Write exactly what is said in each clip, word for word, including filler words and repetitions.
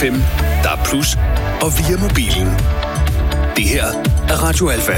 F M, D A B plus, og via mobilen. Det her er Radio Alfa.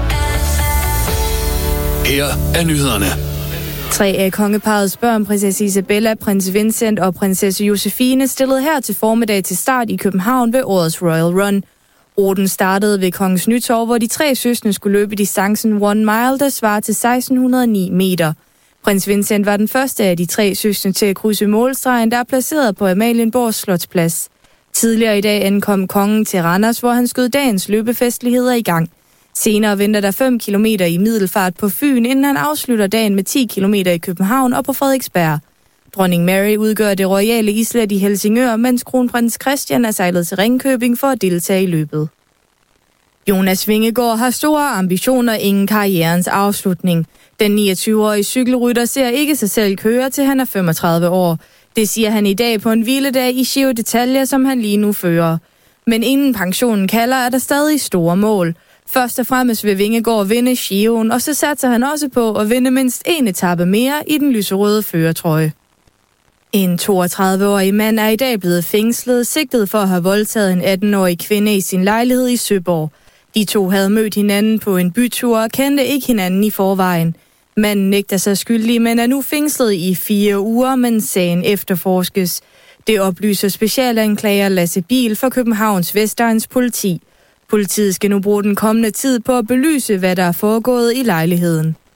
Her er nyhederne. Tre af kongeparrets børn, prinsesse Isabella, prins Vincent og prinsesse Josefine, stillede her til formiddag til start i København ved årets Royal Run. Ruten startede ved Kongens Nytorv, hvor de tre søskende skulle løbe distancen One Mile, der svarer til seksten hundrede og ni meter. Prins Vincent var den første af de tre søskende til at krydse målstregen, der er placeret på Amalienborg Slotsplads. Tidligere i dag ankom kongen til Randers, hvor han skød dagens løbefestligheder i gang. Senere venter der fem kilometer i middelfart på Fyn, inden han afslutter dagen med ti kilometer i København og på Frederiksberg. Dronning Mary udgør det royale islet i Helsingør, mens kronprins Christian er sejlet til Ringkøbing for at deltage i løbet. Jonas Vingegaard har store ambitioner inden karrierens afslutning. Den niogtyve-årige cykelrytter ser ikke sig selv køre, til han er femogtredive år. Det siger han i dag på en hviledag i Giro d'Italia, som han lige nu fører. Men inden pensionen kalder, er der stadig store mål. Først og fremmest vil Vingegaard vinde Giroen, og så satser han også på at vinde mindst en etape mere i den lyserøde førertrøje. En toogtredive-årig mand er i dag blevet fængslet, sigtet for at have voldtaget en atten-årig kvinde i sin lejlighed i Søborg. De to havde mødt hinanden på en bytur og kendte ikke hinanden i forvejen. Manden nægter sig skyldig, men er nu fængslet i fire uger, mens sagen efterforskes. Det oplyser specialanklager Lasse Biel for Københavns Vestegns politi. Politiet skal nu bruge den kommende tid på at belyse, hvad der er foregået i lejligheden.